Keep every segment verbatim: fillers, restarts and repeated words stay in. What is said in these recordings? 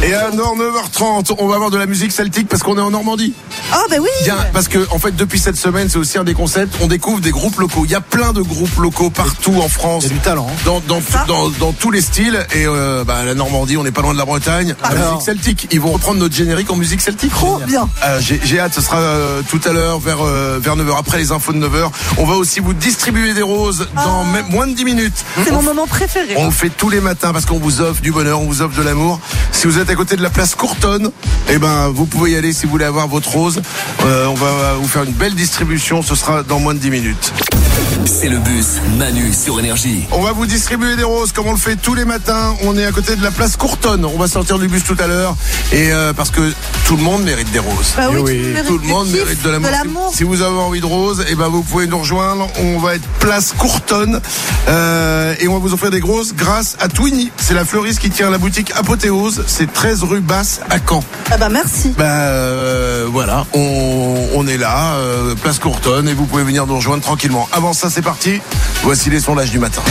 Et à neuf heures trente, on va avoir de la musique celtique parce qu'on est en Normandie. Oh bah oui. Bien, parce que en fait depuis cette semaine, c'est aussi un des concepts, on découvre des groupes locaux. Il y a plein de groupes locaux partout en France. Il y a du talent. Dans, dans, dans, dans tous les styles. Et euh, bah, la Normandie, on n'est pas loin de la Bretagne. La Alors. musique celtique. Ils vont reprendre notre générique en musique celtique. Trop bien. Euh, j'ai, j'ai hâte, ce sera euh, tout à l'heure vers, euh, vers neuf heures, après les infos de neuf heures. On va aussi vous distribuer des roses dans Ah. même, moins de dix minutes. C'est on, mon moment préféré. on le fait tous les matins parce qu'on vous offre du bonheur, on vous offre de l'amour. Si vous êtes à côté de la place Courtonne, eh ben, vous pouvez y aller si vous voulez avoir votre rose. Euh, on va vous faire une belle distribution, ce sera dans moins de dix minutes. C'est le bus Manu sur Énergie. On va vous distribuer des roses comme on le fait tous les matins. On est à côté de la place Courtonne. On va sortir du bus tout à l'heure. Et euh, parce que tout le monde mérite des roses. Bah oui, oui, tu Tout le monde kiff, mérite de l'amour. De l'amour. Si vous avez envie de roses, eh ben vous pouvez nous rejoindre. On va être place Courtonne euh, et on va vous offrir des roses grâce à Twinny. C'est la fleuriste qui tient la boutique Apothéose. C'est treize rue Basse à Caen. Ah bah merci. Bah euh, voilà, on, on est là, euh, place Courtonne, et vous pouvez venir nous rejoindre tranquillement. Avant ça, c'est parti. Voici les sondages du matin.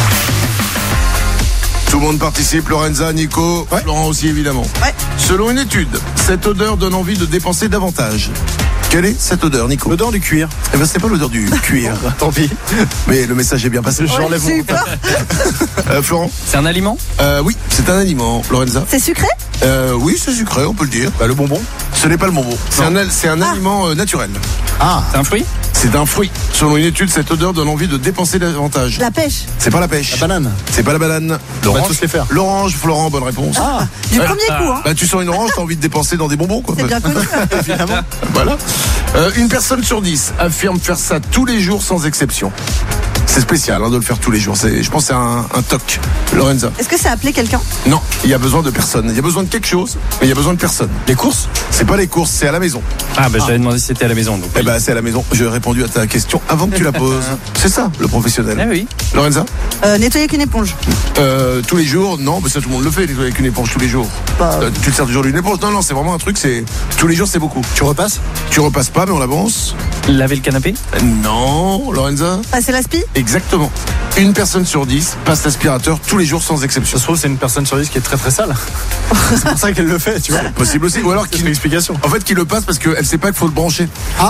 Tout le monde participe, Lorenza, Nico, Ouais. Florent aussi évidemment. Ouais. Selon une étude, cette odeur donne envie de dépenser davantage. Quelle est cette odeur, Nico? L'odeur du cuir. Eh ben c'est pas l'odeur du cuir. Tant pis. Mais le message est bien passé. Ouais, J'enlève j'ai mon- eu peur. Euh, Florent? C'est un aliment? Euh, oui, c'est un aliment. Lorenza? C'est sucré? euh, Oui, c'est sucré, on peut le dire. Bah, le bonbon. Ce n'est pas le bonbon. C'est un, al- c'est un Ah. aliment euh, naturel. Ah. C'est un fruit? C'est un fruit. Selon une étude, cette odeur donne envie de dépenser davantage. La pêche. C'est pas la pêche. La banane. C'est pas la banane. On va L'orange. tous les faire. L'orange, Florent, bonne réponse. Ah. Du Ouais. premier coup, hein. Bah tu sens une orange, t'as envie de dépenser dans des bonbons, quoi. C'est bien connu. Évidemment. Voilà. Euh, une personne sur dix affirme faire ça tous les jours sans exception. C'est spécial hein, de le faire tous les jours. C'est, je pense que c'est un, un toc. Lorenza? Est-ce que c'est appelé quelqu'un? Non, il y a besoin de personne. Il y a besoin de quelque chose, mais il y a besoin de personne. Les courses. C'est pas les courses, c'est à la maison. Ah, bah, j'avais demandé si c'était à la maison. Donc, Eh ben, c'est à la maison. J'ai répondu à ta question avant que tu la poses. C'est ça, le professionnel. Ah oui. Lorenza? Euh, nettoyer avec une éponge. Euh, tous les jours, non, mais ça tout le monde le fait, nettoyer avec une éponge tous les jours. Bah. Euh, tu te sers toujours d'une éponge? Non, non, c'est vraiment un truc, c'est tous les jours, c'est beaucoup. Tu repasses. Tu repasses pas, mais on avance. Laver le canapé? Euh, Non, Lorenza? Passer l'aspi? Exactement. Une personne sur dix passe l'aspirateur tous les jours sans exception. Ça se trouve, c'est une personne sur dix qui est très très sale. C'est pour ça qu'elle le fait, tu vois. Possible aussi. Ou alors C'est qu'il une explication. en fait, qu'il le passe parce qu'elle sait pas qu'il faut le brancher. Ah.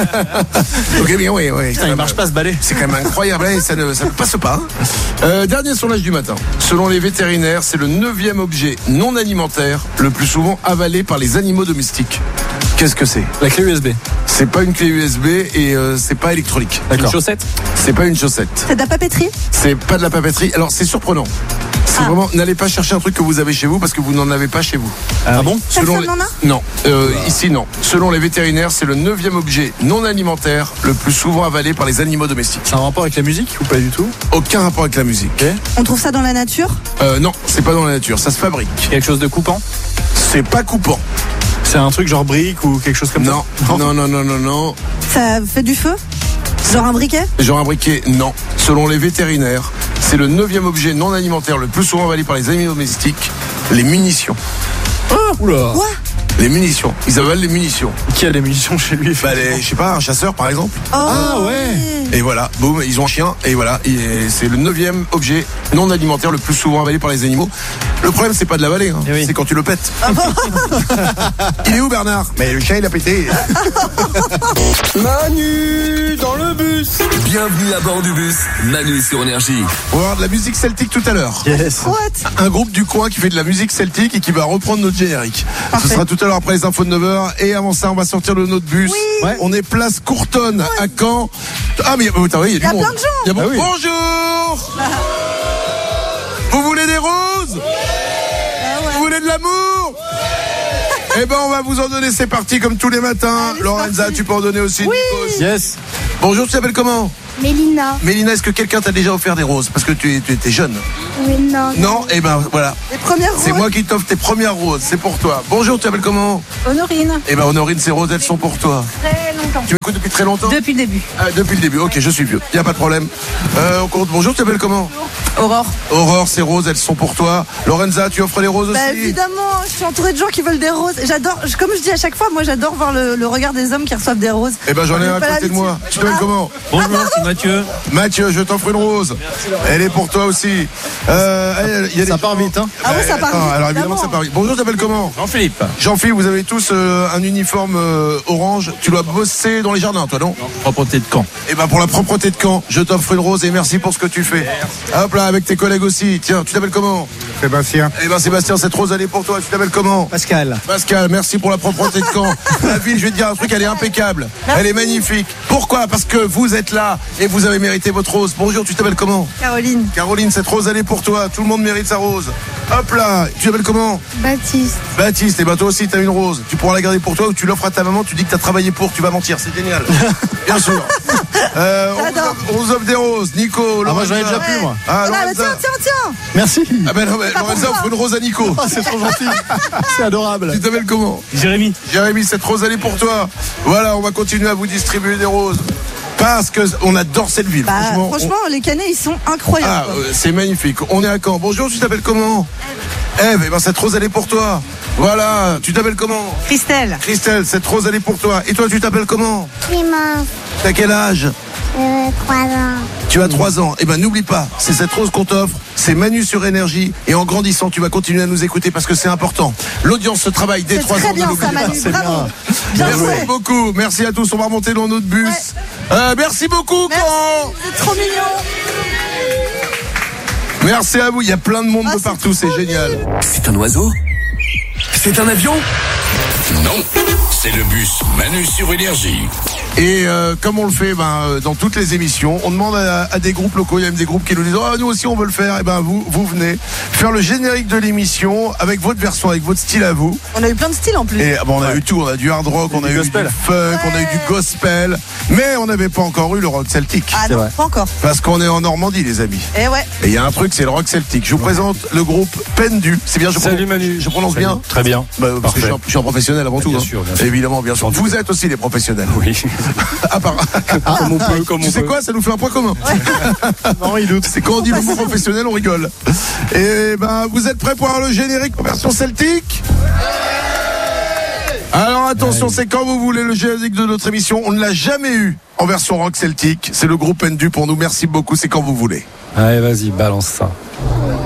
Ok, mais oui, oui. Putain, il marche pas ce balai. C'est quand même incroyable, hein, et ça ne, ça ne passe pas. hein. Euh, dernier sondage du matin. Selon les vétérinaires, c'est le neuvième objet non alimentaire le plus souvent avalé par les animaux domestiques. Qu'est-ce que c'est? La clé U S B. C'est pas une clé U S B et euh, c'est pas électronique. Une D'accord. chaussette? C'est pas une chaussette. C'est de la papeterie? C'est pas de la papeterie. Alors c'est surprenant. C'est Ah. vraiment, n'allez pas chercher un truc que vous avez chez vous parce que vous n'en avez pas chez vous. Ah bon? Personne les- n'en a? Non, euh, ici non. Selon les vétérinaires, c'est le neuvième objet non alimentaire le plus souvent avalé par les animaux domestiques. C'est un rapport avec la musique ou pas du tout? Aucun rapport avec la musique. Ok. On trouve ça dans la nature? Euh, non, c'est pas dans la nature, ça se fabrique. Quelque chose de coupant? C'est pas coupant. C'est un truc genre brique ou quelque chose comme Non, ça? non, non, non, non, non. Ça fait du feu? Genre un briquet? Genre un briquet, non. Selon les vétérinaires, c'est le neuvième objet non alimentaire le plus souvent avalé par les animaux domestiques, les munitions. Oula. Quoi? Les munitions. Ils avalent les munitions. Qui a des munitions chez lui? Bah, les, je sais pas, un chasseur par exemple. Oh, Ah, ouais. Et voilà, boum, ils ont un chien, et voilà, et c'est le neuvième objet non alimentaire le plus souvent avalé par les animaux. Le problème, c'est pas de l'avaler, hein, Eh oui. c'est quand tu le pètes. Il est où Bernard? Mais le chien, il a pété. Manu dans le bus. Bienvenue à bord du bus Manu sur Énergie. On va avoir de la musique celtique tout à l'heure. Yes. What? Un groupe du coin qui fait de la musique celtique et qui va reprendre notre générique. Parfait. Ce sera tout à l'heure après les infos de neuf heures. Et avant ça, on va sortir de notre bus. Oui. Ouais. On est place Courtonne à Caen. Ah, mais oh, attends, oui, il y a, Il y a du monde. plein de gens. Il y a bon- Ah oui. Bonjour. Vous voulez des roses? Vous voulez de l'amour? Eh ben, on va vous en donner. C'est parti comme tous les matins. Allez, Lorenza, parti. tu peux en donner aussi. Oui. Nikos. Yes. Bonjour, tu t'appelles comment? Mélina. Mélina, est-ce que quelqu'un t'a déjà offert des roses? Parce que tu, es- tu étais jeune. Oui, non. Non? Eh ben, voilà. Les premières C'est roses. moi qui t'offre tes premières roses, c'est pour toi. Bonjour, tu t'appelles comment? Honorine. Eh ben Honorine, ces roses, elles sont pour toi. Très longtemps. Tu m'écoutes depuis très longtemps? Depuis le début. Ah, depuis le début, ok, je suis vieux, y a pas de problème. Euh, on compte. Bonjour, tu t'appelles comment? Aurore. Aurore, ces roses, elles sont pour toi. Lorenza, tu offres les roses Bah aussi? évidemment, je suis entourée de gens qui veulent des roses. J'adore, je- comme je dis à chaque fois, moi j'adore voir le, le regard des hommes qui reçoivent des roses. Eh ben j'en ai J'ai un à pas côté de moi. l'habitude. Tu t'appelles Ah. comment? Bonjour, c'est Mathieu. Mathieu, je t'offre une rose. Elle est pour toi aussi. Euh, il y a des Ça part gens- vite, hein. Ah oui, ça part Ah, vite, alors évidemment, ça part vite. Bonjour, tu t'appelles comment? Jean-Philippe. Jean-Philippe, vous avez tous euh, un uniforme euh, orange. Tu dois bosser dans les jardins, toi, non? Propreté de Caen. Et ben pour la propreté de Caen, je t'offre une rose et merci pour ce que tu fais. Hop là, avec tes collègues aussi. Tiens, tu t'appelles comment? Sébastien. Eh ben Sébastien, cette rose elle est pour toi. Tu t'appelles comment? Pascal. Pascal, merci pour la propreté de Caen. La ville, je vais te dire un truc, elle est impeccable. Elle est magnifique. Pourquoi? Parce que vous êtes là et vous avez mérité votre rose. Bonjour, tu t'appelles comment? Caroline. Caroline, cette rose elle est pour toi. Tout le monde mérite sa rose. Hop là, tu t'appelles comment? Baptiste. Baptiste, et ben toi aussi t'as une rose. Tu pourras la garder pour toi ou tu l'offres à ta maman. Tu dis que t'as travaillé pour. Tu vas mentir, c'est génial. Bien sûr. Euh, on, vous J'adore. offre, on vous offre des roses. Nico, Ah, moi, j'en ai Lorenza. déjà plus, moi. Ah, Ah, bah, Lorenza. tiens, tiens, tiens. Merci. Ah ben non, mais Lorenza offre une rose à Nico. Ah, c'est trop gentil. C'est adorable. Tu t'appelles comment? Jérémy. Jérémy, cette rose elle est pour toi. Voilà, on va continuer à vous distribuer des roses. Parce que on adore cette ville. Bah, franchement, franchement, on- les canets, ils sont incroyables. Ah, quoi. euh, c'est magnifique. On est à Caen. Bonjour, tu t'appelles comment? Eve, eh ben cette rose elle est pour toi. Voilà, tu t'appelles comment? Christelle. Christelle, cette rose elle est pour toi. Et toi, tu t'appelles comment? Clémence. T'as quel âge? Euh, trois ans. Tu as trois ans. Eh ben n'oublie pas, c'est cette rose qu'on t'offre. C'est Manu sur Énergie. Et en grandissant, tu vas continuer à nous écouter parce que c'est important. L'audience se travaille dès C'est trois très ans. bien ne l'oublie ça, pas. Manu. c'est Bravo. bien. Bien Merci joué. beaucoup. Merci à tous. On va remonter dans notre bus. Ouais. Euh, merci beaucoup, Merci. Caen. C'est trop mignon. Merci à vous. Il y a plein de monde Ah, de c'est partout. C'est trop génial. C'est un oiseau? C'est un avion? Non, c'est le bus Manu sur Énergie. Et euh, comme on le fait ben, euh, dans toutes les émissions, on demande à, à des groupes locaux, il y a même des groupes qui nous disent oh, nous aussi on veut le faire, et ben vous, vous venez faire le générique de l'émission avec votre version, avec votre style à vous. On a eu plein de styles en plus. Et bon, on a eu tout, on a du hard rock, on a du eu gospel. du funk, on a eu du gospel, mais on n'avait pas encore eu le rock celtique. Ah C'est non, vrai. pas encore. Parce qu'on est en Normandie les amis. Eh ouais. Et il y a un truc, c'est le rock celtique. Je vous présente le groupe Pendu. C'est bien, je Salut prononce, Manu. je prononce Salut. bien. Très bien. Bah, parce que je Parfait. suis, un, je suis un professionnel avant tout. Bien hein. sûr, bien sûr. Évidemment, bien sûr. Vous êtes aussi des professionnels. Oui. À part. Comme on peut, comme Tu on sais peut. quoi, ça nous fait un point commun. Non, il doute. C'est quand on dit le mot professionnel, on rigole. Et ben, vous êtes prêts pour avoir le générique en version celtique? Alors attention, c'est quand vous voulez le générique de notre émission. On ne l'a jamais eu en version rock celtique. C'est le groupe Pendu pour nous. Merci beaucoup. C'est quand vous voulez. Allez, vas-y, balance ça.